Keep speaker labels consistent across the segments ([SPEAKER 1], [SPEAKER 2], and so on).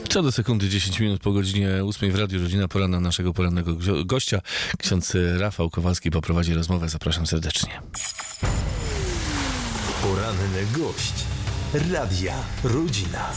[SPEAKER 1] Co do sekundy 10 minut po godzinie 8 w Radiu Rodzina, pora na naszego porannego gościa. Ksiądz Rafał Kowalski poprowadzi rozmowę. Zapraszam serdecznie.
[SPEAKER 2] Poranny gość Radia Rodzina.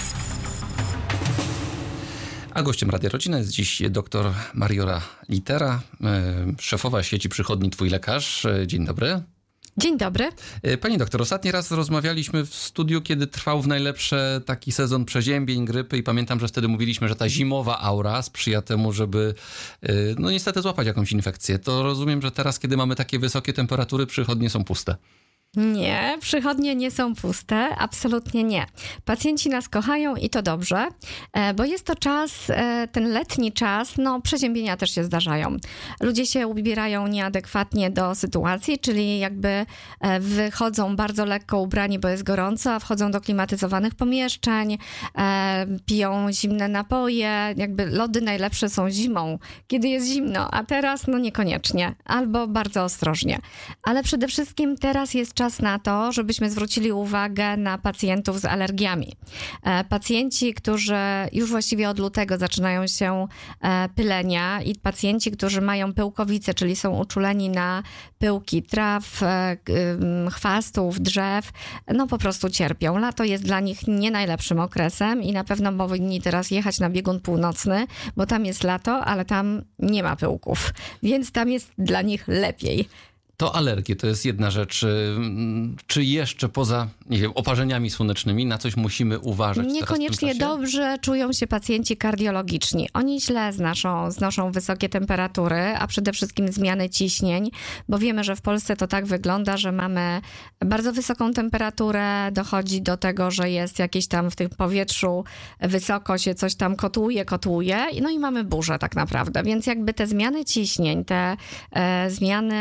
[SPEAKER 3] A gościem Radia Rodzina jest dziś dr Mariola Litera, szefowa sieci przychodni Twój Lekarz. Dzień dobry.
[SPEAKER 4] Dzień dobry.
[SPEAKER 3] Pani doktor, ostatni raz rozmawialiśmy w studiu, kiedy trwał w najlepsze taki sezon przeziębień, grypy i pamiętam, że wtedy mówiliśmy, że ta zimowa aura sprzyja temu, żeby no niestety złapać jakąś infekcję. To rozumiem, że teraz, kiedy mamy takie wysokie temperatury, przychodnie są puste.
[SPEAKER 4] Nie, przychodnie nie są puste, absolutnie nie. Pacjenci nas kochają i to dobrze, bo jest to czas, ten letni czas, no przeziębienia też się zdarzają. Ludzie się ubierają nieadekwatnie do sytuacji, czyli jakby wychodzą bardzo lekko ubrani, bo jest gorąco, a wchodzą do klimatyzowanych pomieszczeń, piją zimne napoje, jakby lody najlepsze są zimą, kiedy jest zimno, a teraz no niekoniecznie, albo bardzo ostrożnie. Ale przede wszystkim teraz jest czas na to, żebyśmy zwrócili uwagę na pacjentów z alergiami. Pacjenci, którzy już właściwie od lutego zaczynają się pylenia i pacjenci, którzy mają pyłkowice, czyli są uczuleni na pyłki traw, chwastów, drzew, no po prostu cierpią. Lato jest dla nich nie najlepszym okresem i na pewno powinni teraz jechać na biegun północny, bo tam jest lato, ale tam nie ma pyłków, więc tam jest dla nich lepiej.
[SPEAKER 3] To alergie to jest jedna rzecz. Czy jeszcze poza, nie wiem, oparzeniami słonecznymi na coś musimy uważać?
[SPEAKER 4] Niekoniecznie dobrze czują się pacjenci kardiologiczni. Oni źle znoszą wysokie temperatury, a przede wszystkim zmiany ciśnień, bo wiemy, że w Polsce to tak wygląda, że mamy bardzo wysoką temperaturę, dochodzi do tego, że jest jakieś tam w tym powietrzu wysoko się coś tam kotłuje, no i mamy burzę tak naprawdę. Więc jakby te zmiany ciśnień, te zmiany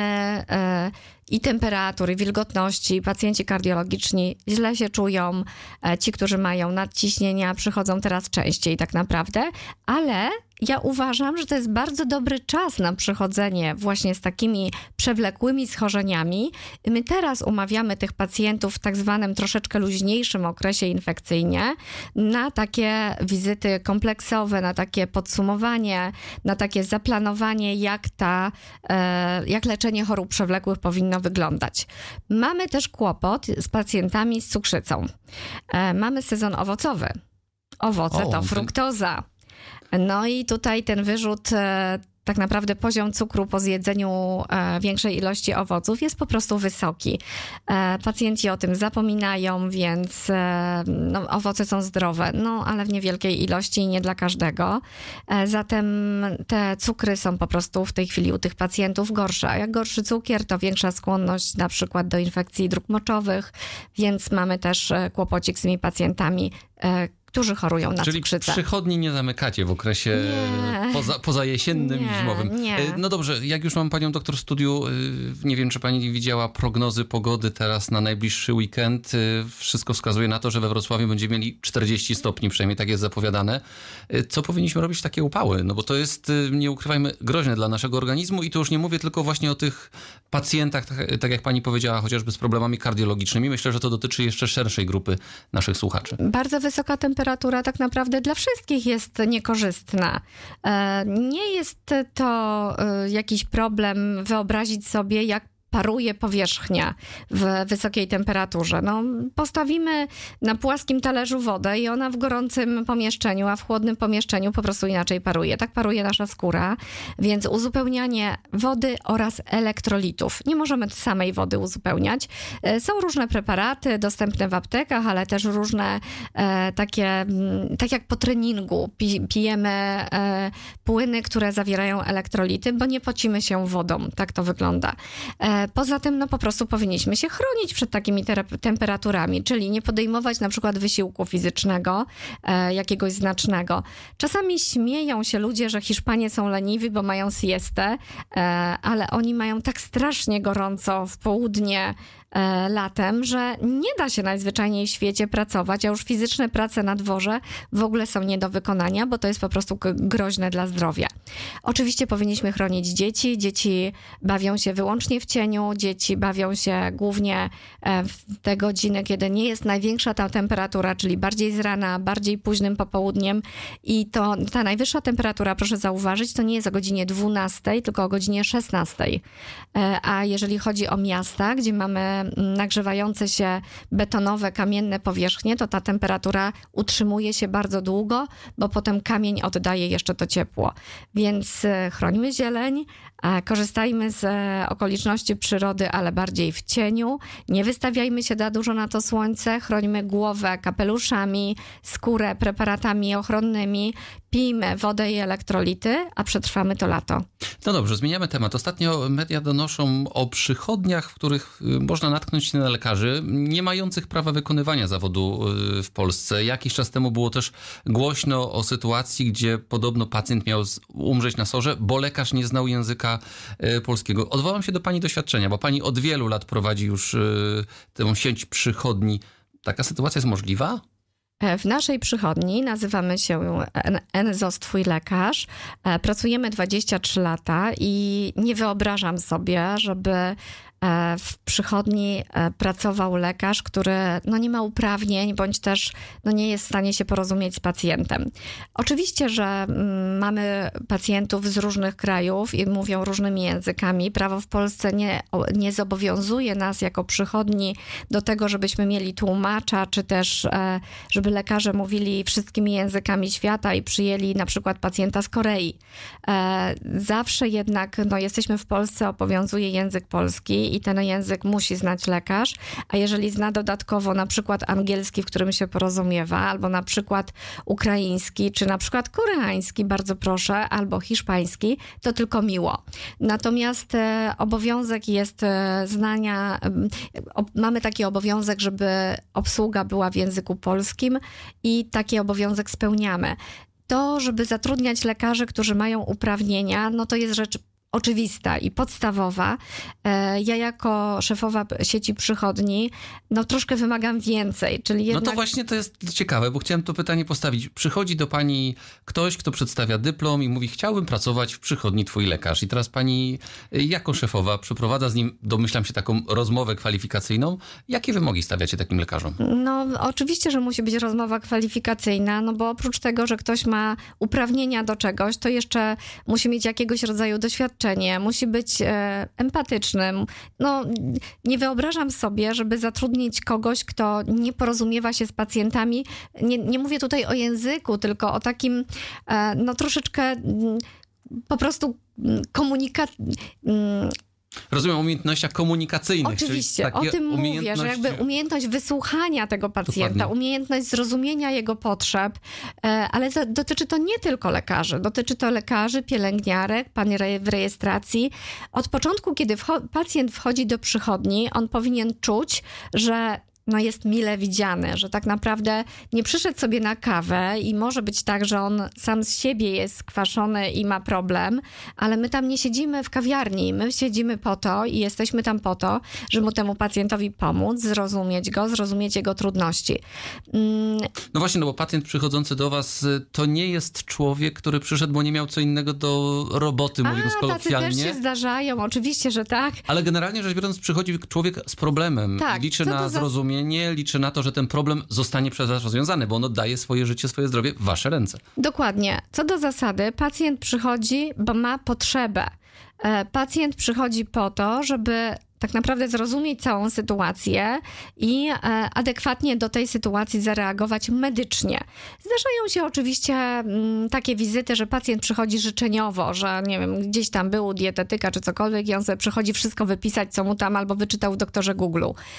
[SPEAKER 4] i temperatury, wilgotności, pacjenci kardiologiczni źle się czują. Ci, którzy mają nadciśnienia, przychodzą teraz częściej tak naprawdę, ale ja uważam, że to jest bardzo dobry czas na przychodzenie właśnie z takimi przewlekłymi schorzeniami. My teraz umawiamy tych pacjentów w tak zwanym troszeczkę luźniejszym okresie infekcyjnie na takie wizyty kompleksowe, na takie podsumowanie, na takie zaplanowanie, jak leczenie chorób przewlekłych powinno wyglądać. Mamy też kłopot z pacjentami z cukrzycą. Mamy sezon owocowy. Owoce to fruktoza. No i tutaj ten wyrzut, tak naprawdę poziom cukru po zjedzeniu większej ilości owoców jest po prostu wysoki. Pacjenci o tym zapominają, więc no, owoce są zdrowe, no ale w niewielkiej ilości i nie dla każdego. Zatem te cukry są po prostu w tej chwili u tych pacjentów gorsze. A jak gorszy cukier, to większa skłonność na przykład do infekcji dróg moczowych, więc mamy też kłopocik z tymi pacjentami, którzy chorują na cukrzycę.
[SPEAKER 3] Czyli przychodni nie zamykacie w okresie pozajesiennym i zimowym.
[SPEAKER 4] Nie.
[SPEAKER 3] No dobrze, jak już mam panią doktor w studiu, nie wiem, czy pani widziała prognozy pogody teraz na najbliższy weekend. Wszystko wskazuje na to, że we Wrocławiu będziemy mieli 40 stopni, przynajmniej tak jest zapowiadane. Co powinniśmy robić w takie upały? No bo to jest, nie ukrywajmy, groźne dla naszego organizmu i to już nie mówię tylko właśnie o tych pacjentach, tak jak pani powiedziała, chociażby z problemami kardiologicznymi. Myślę, że to dotyczy jeszcze szerszej grupy naszych słuchaczy.
[SPEAKER 4] Bardzo wysoka temperatura tak naprawdę dla wszystkich jest niekorzystna. Nie jest to jakiś problem wyobrazić sobie, jak paruje powierzchnia w wysokiej temperaturze. No, postawimy na płaskim talerzu wodę i ona w gorącym pomieszczeniu, a w chłodnym pomieszczeniu po prostu inaczej paruje. Tak paruje nasza skóra, więc uzupełnianie wody oraz elektrolitów. Nie możemy samej wody uzupełniać. Są różne preparaty dostępne w aptekach, ale też różne takie, tak jak po treningu pijemy płyny, które zawierają elektrolity, bo nie pocimy się wodą. Tak to wygląda. Poza tym, no po prostu powinniśmy się chronić przed takimi temperaturami, czyli nie podejmować na przykład wysiłku fizycznego, jakiegoś znacznego. Czasami śmieją się ludzie, że Hiszpanie są leniwi, bo mają siestę, ale oni mają tak strasznie gorąco w południe, latem, że nie da się najzwyczajniej w świecie pracować, a już fizyczne prace na dworze w ogóle są nie do wykonania, bo to jest po prostu groźne dla zdrowia. Oczywiście powinniśmy chronić dzieci. Dzieci bawią się wyłącznie w cieniu, dzieci bawią się głównie w te godziny, kiedy nie jest największa ta temperatura, czyli bardziej z rana, bardziej późnym popołudniem i to ta najwyższa temperatura, proszę zauważyć, to nie jest o godzinie 12, tylko o godzinie 16. A jeżeli chodzi o miasta, gdzie mamy nagrzewające się betonowe, kamienne powierzchnie, to ta temperatura utrzymuje się bardzo długo, bo potem kamień oddaje jeszcze to ciepło. Więc chrońmy zieleń, korzystajmy z okoliczności przyrody, ale bardziej w cieniu. Nie wystawiajmy się za dużo na to słońce, chrońmy głowę kapeluszami, skórę preparatami ochronnymi, pijmy wodę i elektrolity, a przetrwamy to lato.
[SPEAKER 3] No dobrze, zmieniamy temat. Ostatnio media donoszą o przychodniach, w których można natknąć się na lekarzy nie mających prawa wykonywania zawodu w Polsce. Jakiś czas temu było też głośno o sytuacji, gdzie podobno pacjent miał umrzeć na SOR-ze, bo lekarz nie znał języka polskiego. Odwołam się do pani doświadczenia, bo pani od wielu lat prowadzi już tę sieć przychodni. Taka sytuacja jest możliwa?
[SPEAKER 4] W naszej przychodni nazywamy się NZOS Twój Lekarz. Pracujemy 23 lata i nie wyobrażam sobie, żeby w przychodni pracował lekarz, który nie ma uprawnień, bądź też nie jest w stanie się porozumieć z pacjentem. Oczywiście, że mamy pacjentów z różnych krajów i mówią różnymi językami. Prawo w Polsce nie zobowiązuje nas jako przychodni do tego, żebyśmy mieli tłumacza, czy też żeby lekarze mówili wszystkimi językami świata i przyjęli na przykład pacjenta z Korei. Zawsze jednak jesteśmy w Polsce, obowiązuje język polski i ten język musi znać lekarz, a jeżeli zna dodatkowo na przykład angielski, w którym się porozumiewa, albo na przykład ukraiński, czy na przykład koreański, bardzo proszę, albo hiszpański, to tylko miło. Natomiast obowiązek jest znania, mamy taki obowiązek, żeby obsługa była w języku polskim i taki obowiązek spełniamy. To, żeby zatrudniać lekarzy, którzy mają uprawnienia, to jest rzecz oczywista i podstawowa. Ja jako szefowa sieci przychodni troszkę wymagam więcej, czyli jednak...
[SPEAKER 3] No to właśnie to jest ciekawe, bo chciałem to pytanie postawić. Przychodzi do pani ktoś, kto przedstawia dyplom i mówi, chciałbym pracować w przychodni Twój Lekarz. I teraz pani jako szefowa przeprowadza z nim, domyślam się, taką rozmowę kwalifikacyjną. Jakie wymogi stawiacie takim lekarzom?
[SPEAKER 4] Oczywiście, że musi być rozmowa kwalifikacyjna, bo oprócz tego, że ktoś ma uprawnienia do czegoś, to jeszcze musi mieć jakiegoś rodzaju doświadczenie, musi być empatycznym. Nie wyobrażam sobie, żeby zatrudnić kogoś, kto nie porozumiewa się z pacjentami. Nie mówię tutaj o języku, tylko o takim troszeczkę po prostu
[SPEAKER 3] Rozumiem, o umiejętnościach komunikacyjnych.
[SPEAKER 4] Oczywiście, o tym mówię, że jakby umiejętność wysłuchania tego pacjenta, dokładnie. Umiejętność zrozumienia jego potrzeb, ale dotyczy to nie tylko lekarzy, dotyczy to lekarzy, pielęgniarek, pani w rejestracji. Od początku, kiedy pacjent wchodzi do przychodni, on powinien czuć, że jest mile widziany, że tak naprawdę nie przyszedł sobie na kawę i może być tak, że on sam z siebie jest skwaszony i ma problem, ale my tam nie siedzimy w kawiarni, my siedzimy po to i jesteśmy tam po to, żeby temu pacjentowi pomóc, zrozumieć go, zrozumieć jego trudności.
[SPEAKER 3] No właśnie, bo pacjent przychodzący do was to nie jest człowiek, który przyszedł, bo nie miał co innego do roboty, mówiąc kolokwialnie.
[SPEAKER 4] Tacy też się zdarzają, oczywiście, że tak.
[SPEAKER 3] Ale generalnie rzecz biorąc przychodzi człowiek z problemem.
[SPEAKER 4] Tak,
[SPEAKER 3] liczy na zrozumienie, liczy na to, że ten problem zostanie przez was rozwiązany, bo on oddaje swoje życie, swoje zdrowie w wasze ręce. Dokładnie.
[SPEAKER 4] Co do zasady, pacjent przychodzi, bo ma potrzebę. Pacjent przychodzi po to, żeby tak naprawdę zrozumieć całą sytuację i adekwatnie do tej sytuacji zareagować medycznie. Zdarzają się oczywiście takie wizyty, że pacjent przychodzi życzeniowo, że nie wiem, gdzieś tam był u dietetyka czy cokolwiek i on sobie przychodzi wszystko wypisać, co mu tam albo wyczytał w doktorze Google.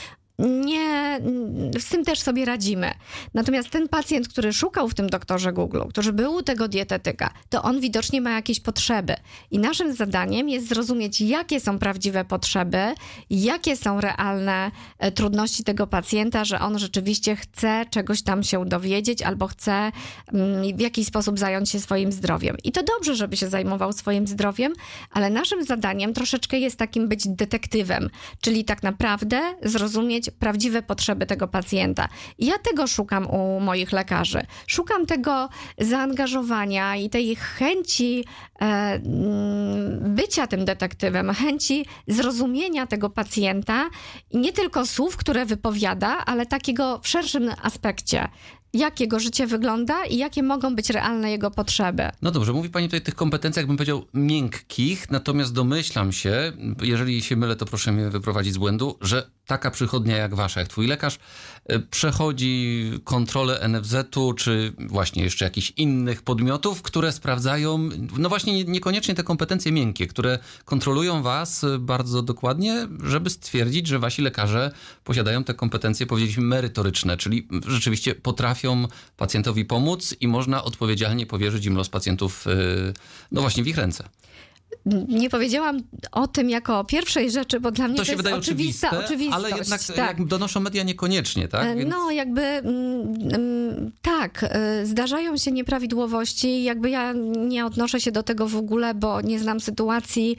[SPEAKER 4] z tym też sobie radzimy. Natomiast ten pacjent, który szukał w tym doktorze Google, który był u tego dietetyka, to on widocznie ma jakieś potrzeby. I naszym zadaniem jest zrozumieć, jakie są prawdziwe potrzeby, jakie są realne trudności tego pacjenta, że on rzeczywiście chce czegoś tam się dowiedzieć albo chce w jakiś sposób zająć się swoim zdrowiem. I to dobrze, żeby się zajmował swoim zdrowiem, ale naszym zadaniem troszeczkę jest takim być detektywem, czyli tak naprawdę zrozumieć prawdziwe potrzeby tego pacjenta. I ja tego szukam u moich lekarzy. Szukam tego zaangażowania i tej chęci bycia tym detektywem, chęci zrozumienia tego pacjenta i nie tylko słów, które wypowiada, ale takiego w szerszym aspekcie. Jak jego życie wygląda i jakie mogą być realne jego potrzeby.
[SPEAKER 3] No dobrze, mówi pani tutaj o tych kompetencjach, bym powiedział, miękkich, natomiast domyślam się, jeżeli się mylę, to proszę mnie wyprowadzić z błędu, że taka przychodnia jak wasza, jak twój lekarz, przechodzi kontrolę NFZ-u, czy właśnie jeszcze jakichś innych podmiotów, które sprawdzają, no właśnie niekoniecznie te kompetencje miękkie, które kontrolują was bardzo dokładnie, żeby stwierdzić, że wasi lekarze posiadają te kompetencje, powiedzieliśmy, merytoryczne, czyli rzeczywiście potrafią pacjentowi pomóc i można odpowiedzialnie powierzyć im los pacjentów, no właśnie w ich ręce.
[SPEAKER 4] Nie powiedziałam o tym jako o pierwszej rzeczy, bo dla mnie to
[SPEAKER 3] się
[SPEAKER 4] jest
[SPEAKER 3] wydaje
[SPEAKER 4] oczywistość.
[SPEAKER 3] ale jednak
[SPEAKER 4] tak.
[SPEAKER 3] jak donoszą media niekoniecznie, tak? Więc...
[SPEAKER 4] No tak, zdarzają się nieprawidłowości, jakby ja nie odnoszę się do tego w ogóle, bo nie znam sytuacji,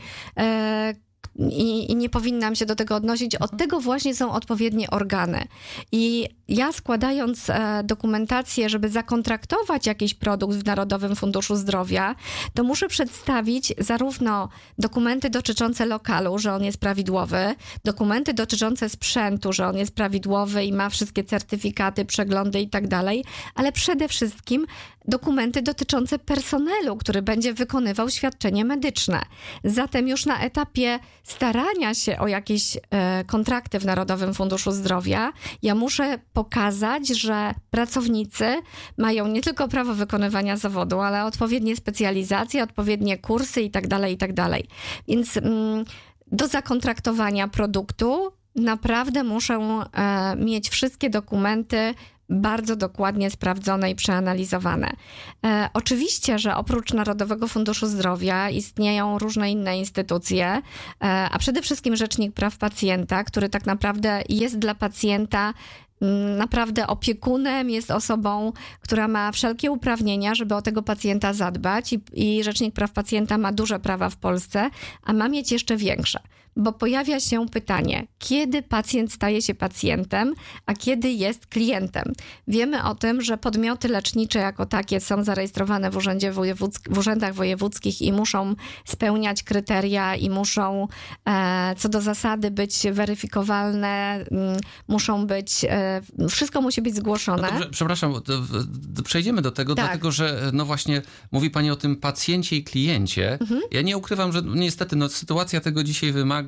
[SPEAKER 4] i nie powinnam się do tego odnosić. Od tego właśnie są odpowiednie organy. I ja składając dokumentację, żeby zakontraktować jakiś produkt w Narodowym Funduszu Zdrowia, to muszę przedstawić zarówno dokumenty dotyczące lokalu, że on jest prawidłowy, dokumenty dotyczące sprzętu, że on jest prawidłowy i ma wszystkie certyfikaty, przeglądy i tak dalej, ale przede wszystkim dokumenty dotyczące personelu, który będzie wykonywał świadczenie medyczne. Zatem już na etapie starania się o jakieś kontrakty w Narodowym Funduszu Zdrowia, ja muszę pokazać, że pracownicy mają nie tylko prawo wykonywania zawodu, ale odpowiednie specjalizacje, odpowiednie kursy i tak dalej. Więc do zakontraktowania produktu naprawdę muszę mieć wszystkie dokumenty bardzo dokładnie sprawdzone i przeanalizowane. Oczywiście, że oprócz Narodowego Funduszu Zdrowia istnieją różne inne instytucje, a przede wszystkim Rzecznik Praw Pacjenta, który tak naprawdę jest dla pacjenta naprawdę opiekunem, jest osobą, która ma wszelkie uprawnienia, żeby o tego pacjenta zadbać i Rzecznik Praw Pacjenta ma duże prawa w Polsce, a ma mieć jeszcze większe. Bo pojawia się pytanie, kiedy pacjent staje się pacjentem, a kiedy jest klientem. Wiemy o tym, że podmioty lecznicze jako takie są zarejestrowane w urzędach wojewódzkich i muszą spełniać kryteria i muszą co do zasady być weryfikowalne, muszą być, wszystko musi być zgłoszone.
[SPEAKER 3] No dobrze, przepraszam, przejdziemy do tego,
[SPEAKER 4] tak.
[SPEAKER 3] Dlatego że no właśnie mówi pani o tym pacjencie i kliencie. Ja nie ukrywam, że niestety sytuacja tego dzisiaj wymaga,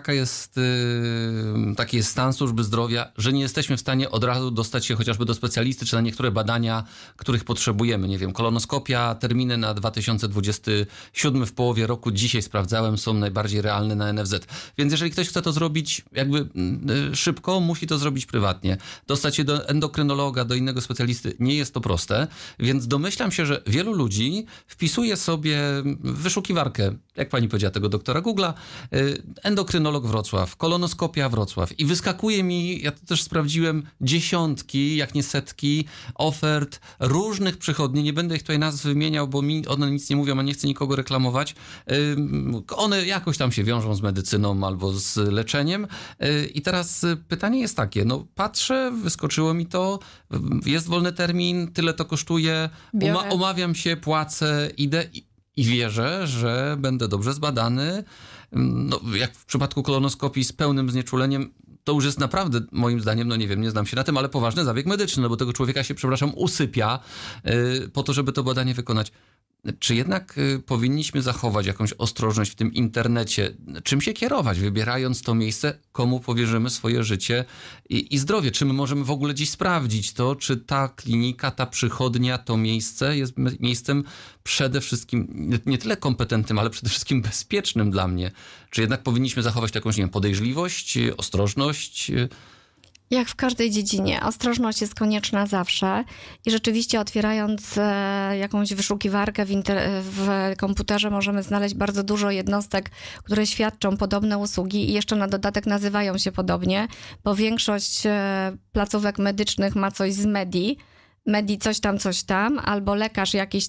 [SPEAKER 3] taki jest stan służby zdrowia, że nie jesteśmy w stanie od razu dostać się chociażby do specjalisty, czy na niektóre badania, których potrzebujemy. Nie wiem, kolonoskopia, terminy na 2027 w połowie roku, dzisiaj sprawdzałem, są najbardziej realne na NFZ. Więc jeżeli ktoś chce to zrobić jakby szybko, musi to zrobić prywatnie. Dostać się do endokrynologa, do innego specjalisty, nie jest to proste, więc domyślam się, że wielu ludzi wpisuje sobie w wyszukiwarkę, jak pani powiedziała, tego doktora Google'a, endokrynolog Wrocław, kolonoskopia Wrocław i wyskakuje mi, ja to też sprawdziłem, dziesiątki, jak nie setki ofert różnych przychodni, nie będę ich tutaj nazw wymieniał, bo one nic nie mówią, a nie chcę nikogo reklamować. One jakoś tam się wiążą z medycyną albo z leczeniem. I teraz pytanie jest takie, patrzę, wyskoczyło mi to, jest wolny termin, tyle to kosztuje, umawiam się, płacę, idę i wierzę, że będę dobrze zbadany. Jak w przypadku kolonoskopii z pełnym znieczuleniem, to już jest naprawdę, moim zdaniem, nie wiem, nie znam się na tym, ale poważny zabieg medyczny, bo tego człowieka się, usypia po to, żeby to badanie wykonać. Czy jednak powinniśmy zachować jakąś ostrożność w tym internecie? Czym się kierować, wybierając to miejsce, komu powierzymy swoje życie i zdrowie? Czy my możemy w ogóle dziś sprawdzić to, czy ta klinika, ta przychodnia, to miejsce jest miejscem przede wszystkim nie tyle kompetentnym, ale przede wszystkim bezpiecznym dla mnie? Czy jednak powinniśmy zachować jakąś, podejrzliwość, ostrożność?
[SPEAKER 4] Jak w każdej dziedzinie, ostrożność jest konieczna zawsze i rzeczywiście otwierając jakąś wyszukiwarkę w komputerze możemy znaleźć bardzo dużo jednostek, które świadczą podobne usługi i jeszcze na dodatek nazywają się podobnie, bo większość placówek medycznych ma coś z Medi coś tam, albo lekarz jakiś,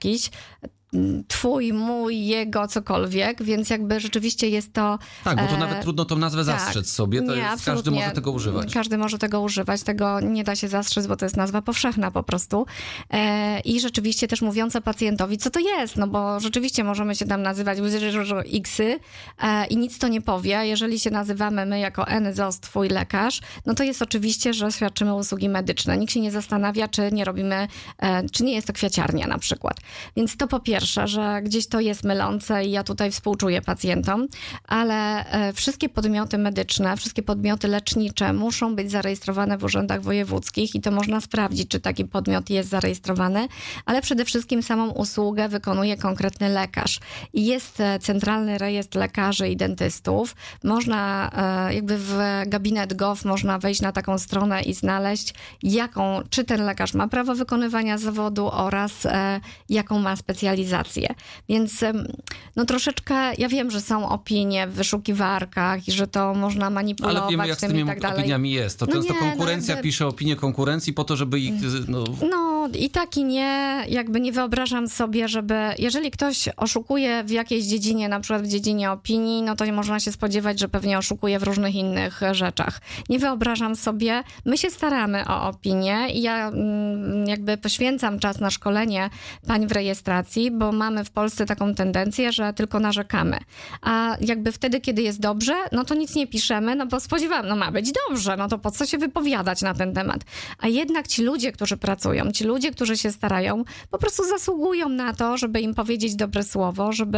[SPEAKER 4] twój, mój, jego, cokolwiek, więc jakby rzeczywiście jest to...
[SPEAKER 3] Tak, bo to nawet trudno tą nazwę zastrzec sobie, to jest, każdy może tego używać.
[SPEAKER 4] Każdy może tego używać, tego nie da się zastrzec, bo to jest nazwa powszechna po prostu. I rzeczywiście też mówiąca pacjentowi, co to jest, no bo rzeczywiście możemy się tam nazywać X-y i nic to nie powie. Jeżeli się nazywamy my jako NZOS, twój lekarz, no to jest oczywiście, że świadczymy usługi medyczne. Nikt się nie zastanawia, czy nie robimy, czy nie jest to kwiaciarnia na przykład. Więc to po pierwsze, że gdzieś to jest mylące i ja tutaj współczuję pacjentom, ale wszystkie podmioty medyczne, wszystkie podmioty lecznicze muszą być zarejestrowane w urzędach wojewódzkich i to można sprawdzić, czy taki podmiot jest zarejestrowany, ale przede wszystkim samą usługę wykonuje konkretny lekarz. I jest centralny rejestr lekarzy i dentystów. Można jakby w gabinet.gov można wejść na taką stronę i znaleźć, czy ten lekarz ma prawo wykonywania zawodu oraz jaką ma specjalizację. Więc no troszeczkę, ja wiem, że są opinie w wyszukiwarkach i że to można manipulować.
[SPEAKER 3] Ale wiemy, jak z tymi opiniami jest. To często konkurencja pisze opinię konkurencji po to, żeby ich...
[SPEAKER 4] No i tak i nie. Jakby nie wyobrażam sobie, jeżeli ktoś oszukuje w jakiejś dziedzinie, na przykład w dziedzinie opinii, no to nie można się spodziewać, że pewnie oszukuje w różnych innych rzeczach. Nie wyobrażam sobie. My się staramy o opinię i ja jakby poświęcam czas na szkolenie pań w rejestracji, bo mamy w Polsce taką tendencję, że tylko narzekamy. A jakby wtedy, kiedy jest dobrze, no to nic nie piszemy, no bo ma być dobrze, no to po co się wypowiadać na ten temat? A jednak ci ludzie, którzy pracują, ci ludzie, którzy się starają, po prostu zasługują na to, żeby im powiedzieć dobre słowo, żeby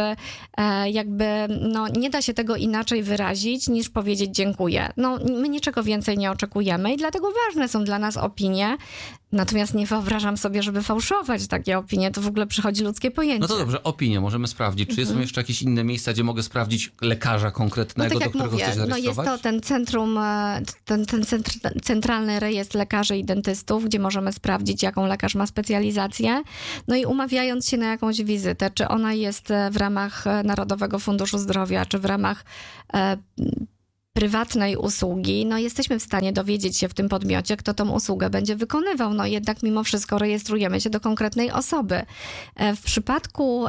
[SPEAKER 4] nie da się tego inaczej wyrazić, niż powiedzieć dziękuję. No my niczego więcej nie oczekujemy i dlatego ważne są dla nas opinie. Natomiast nie wyobrażam sobie, żeby fałszować takie opinie. To w ogóle przychodzi ludzkie pojęcie.
[SPEAKER 3] No to dobrze, opinię możemy sprawdzić. Czy są jeszcze jakieś inne miejsca, gdzie mogę sprawdzić lekarza konkretnego, do którego chcę zarejestrować?
[SPEAKER 4] Jest to ten centrum, centralny rejestr lekarzy i dentystów, gdzie możemy sprawdzić, jaką lekarz ma specjalizację. No i umawiając się na jakąś wizytę, czy ona jest w ramach Narodowego Funduszu Zdrowia, czy w ramach prywatnej usługi, no jesteśmy w stanie dowiedzieć się w tym podmiocie, kto tą usługę będzie wykonywał. No jednak mimo wszystko rejestrujemy się do konkretnej osoby. W przypadku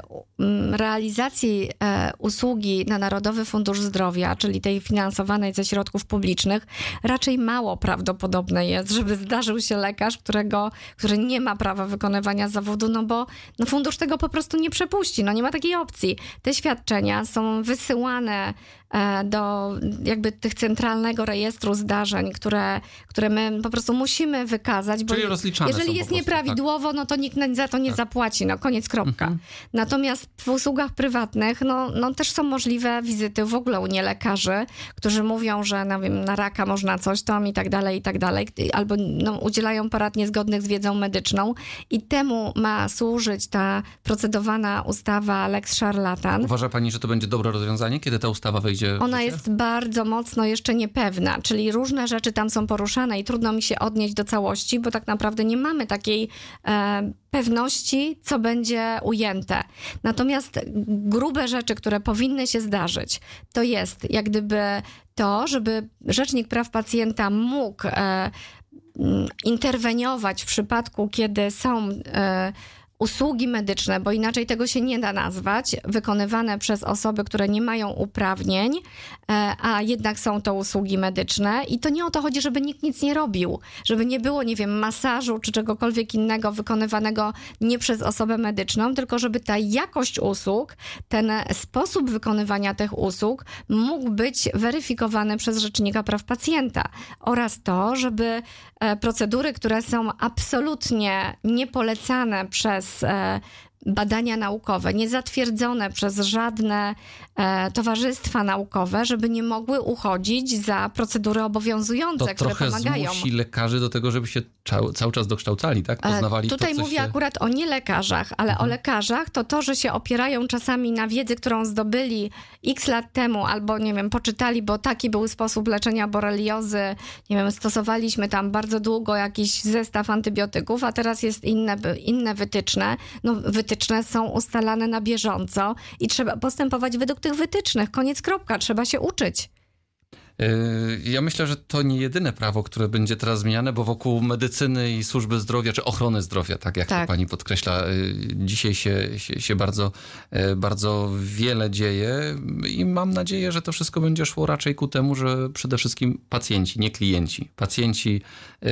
[SPEAKER 4] realizacji usługi na Narodowy Fundusz Zdrowia, czyli tej finansowanej ze środków publicznych, raczej mało prawdopodobne jest, żeby zdarzył się lekarz, który nie ma prawa wykonywania zawodu, no bo fundusz tego po prostu nie przepuści. No nie ma takiej opcji. Te świadczenia są wysyłane do jakby tych centralnego rejestru zdarzeń, które my po prostu musimy wykazać, bo jeżeli jest nieprawidłowo, tak, no to nikt za to nie zapłaci, no koniec, kropka. Natomiast w usługach prywatnych, no też są możliwe wizyty w ogóle u nielekarzy, którzy mówią, że na raka można coś tam i tak dalej, albo udzielają porad niezgodnych z wiedzą medyczną i temu ma służyć ta procedowana ustawa Lex Szarlatan.
[SPEAKER 3] Uważa pani, że to będzie dobre rozwiązanie, kiedy ta ustawa wejdzie?
[SPEAKER 4] Ona jest bardzo mocno jeszcze niepewna, czyli różne rzeczy tam są poruszane i trudno mi się odnieść do całości, bo tak naprawdę nie mamy takiej pewności, co będzie ujęte. Natomiast grube rzeczy, które powinny się zdarzyć, to jest jak gdyby to, żeby Rzecznik Praw Pacjenta mógł interweniować w przypadku, kiedy są usługi medyczne, bo inaczej tego się nie da nazwać, wykonywane przez osoby, które nie mają uprawnień, a jednak są to usługi medyczne. I to nie o to chodzi, żeby nikt nic nie robił, żeby nie było, masażu czy czegokolwiek innego wykonywanego nie przez osobę medyczną, tylko żeby ta jakość usług, ten sposób wykonywania tych usług mógł być weryfikowany przez Rzecznika Praw Pacjenta. Oraz to, żeby procedury, które są absolutnie niepolecane przez badania naukowe, niezatwierdzone przez żadne towarzystwa naukowe, żeby nie mogły uchodzić za procedury obowiązujące,
[SPEAKER 3] To
[SPEAKER 4] które
[SPEAKER 3] trochę
[SPEAKER 4] pomagają.
[SPEAKER 3] zmusi lekarzy do tego, żeby się cały czas dokształcali, tak? Poznawali
[SPEAKER 4] Tutaj
[SPEAKER 3] to, co
[SPEAKER 4] mówię
[SPEAKER 3] się...
[SPEAKER 4] akurat o nie lekarzach, ale o lekarzach to, że się opierają czasami na wiedzy, którą zdobyli x lat temu, albo nie wiem, poczytali, bo taki był sposób leczenia boreliozy, nie wiem, stosowaliśmy tam bardzo długo jakiś zestaw antybiotyków, a teraz jest inne wytyczne. No, wytyczne są ustalane na bieżąco i trzeba postępować według tych wytycznych. Koniec, kropka. Trzeba się uczyć.
[SPEAKER 3] Ja myślę, że to nie jedyne prawo, które będzie teraz zmieniane, bo wokół medycyny i służby zdrowia, czy ochrony zdrowia, tak jak to pani podkreśla, dzisiaj się bardzo wiele dzieje i mam nadzieję, że to wszystko będzie szło raczej ku temu, że przede wszystkim pacjenci, nie klienci, pacjenci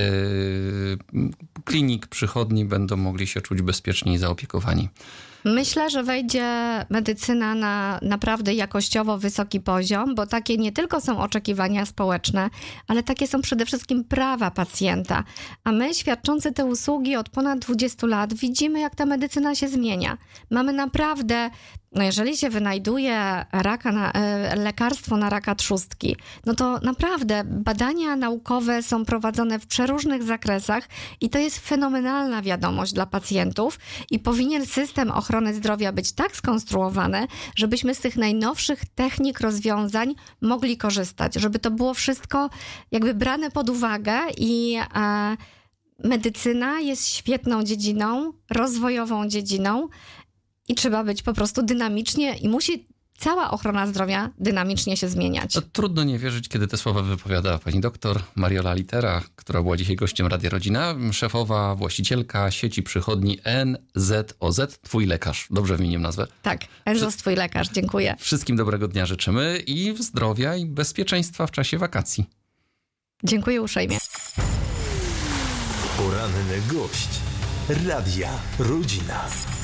[SPEAKER 3] klinik, przychodni będą mogli się czuć bezpieczniej zaopiekowani.
[SPEAKER 4] Myślę, że wejdzie medycyna na naprawdę jakościowo wysoki poziom, bo takie nie tylko są oczekiwania społeczne, ale takie są przede wszystkim prawa pacjenta. A my, świadczący te usługi od ponad 20 lat, widzimy, jak ta medycyna się zmienia. Mamy naprawdę, no jeżeli się wynajduje lekarstwo na raka trzustki, no to naprawdę badania naukowe są prowadzone w przeróżnych zakresach i to jest fenomenalna wiadomość dla pacjentów i powinien system ochrony zdrowia być tak skonstruowany, żebyśmy z tych najnowszych technik, rozwiązań mogli korzystać, żeby to było wszystko jakby brane pod uwagę i medycyna jest świetną dziedziną, rozwojową dziedziną i trzeba być po prostu dynamicznie i musi cała ochrona zdrowia dynamicznie się zmieniać.
[SPEAKER 3] To trudno nie wierzyć, kiedy te słowa wypowiada pani doktor Mariola Litera, która była dzisiaj gościem Radia Rodzina, szefowa, właścicielka sieci przychodni NZOZ, twój lekarz. Dobrze wymieniłem nazwę?
[SPEAKER 4] Tak, NZOZ, twój lekarz. Dziękuję.
[SPEAKER 3] Wszystkim dobrego dnia życzymy i zdrowia i bezpieczeństwa w czasie wakacji.
[SPEAKER 4] Dziękuję uprzejmie.
[SPEAKER 2] Poranny gość Radia Rodzina.